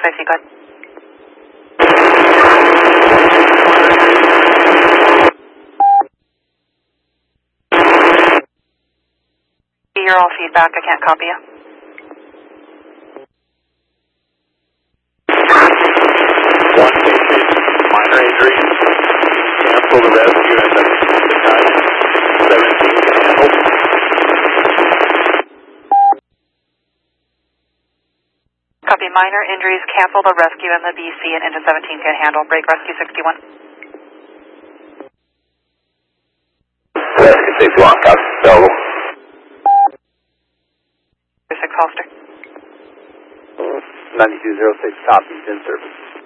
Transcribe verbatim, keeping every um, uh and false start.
five feet, go ahead. You're all feedback, I can't copy you. One, minor injuries, cancel the rescue and the seventeen handle. Copy, minor injuries, cancel the rescue and the B C and into seventeen can handle. Break rescue sixty-one. Rescue sixty-one, copy, double. six Holster. ninety-two oh six, copies in service.